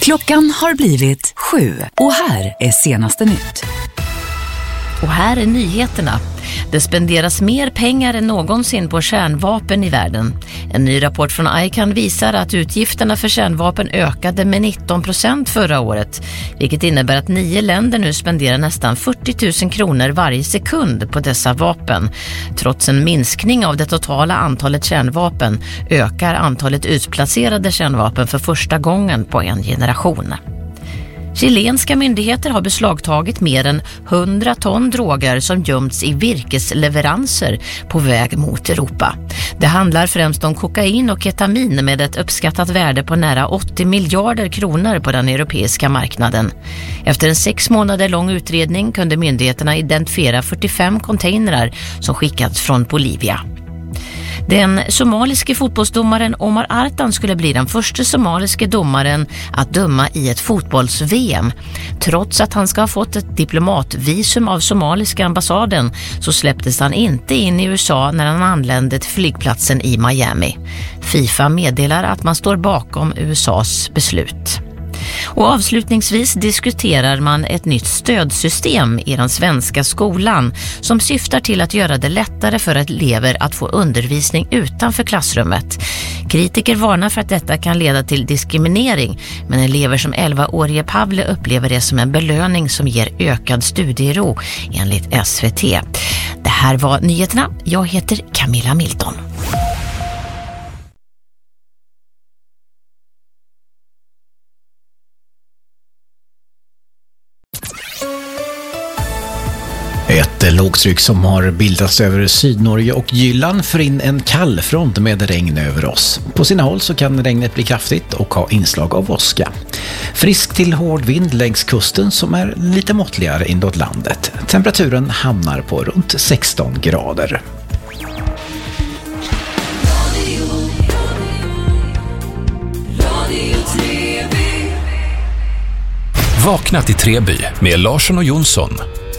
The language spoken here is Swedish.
Klockan har blivit 7 och här är senaste nytt. Och här är nyheterna. Det spenderas mer pengar än någonsin på kärnvapen i världen. En ny rapport från ICAN visar att utgifterna för kärnvapen ökade med 19% förra året, vilket innebär att 9 länder nu spenderar nästan 40 000 kronor varje sekund på dessa vapen. Trots en minskning av det totala antalet kärnvapen ökar antalet utplacerade kärnvapen för första gången på en generation. Chilenska myndigheter har beslagtagit mer än 100 ton droger som gömts i virkesleveranser på väg mot Europa. Det handlar främst om kokain och ketamin med ett uppskattat värde på nära 80 miljarder kronor på den europeiska marknaden. Efter en 6 månader lång utredning kunde myndigheterna identifiera 45 containrar som skickats från Bolivia. Den somaliske fotbollsdomaren Omar Artan skulle bli den första somaliske domaren att döma i ett fotbolls-VM. Trots att han ska ha fått ett diplomatvisum av somaliska ambassaden så släpptes han inte in i USA när han anlände till flygplatsen i Miami. FIFA meddelar att man står bakom USAs beslut. Och avslutningsvis diskuterar man ett nytt stödsystem i den svenska skolan som syftar till att göra det lättare för elever att få undervisning utanför klassrummet. Kritiker varnar för att detta kan leda till diskriminering, men elever som 11-årige Pavle upplever det som en belöning som ger ökad studiero enligt SVT. Det här var nyheterna. Jag heter Camilla Milton. Ett lågtryck som har bildats över Sydnorge och Jylland för in en kall front med regn över oss. På sina håll så kan regnet bli kraftigt och ha inslag av åska. Frisk till hård vind längs kusten som är lite måttligare inåt landet. Temperaturen hamnar på runt 16 grader. Vakna till Treby med Larsson och Jonsson.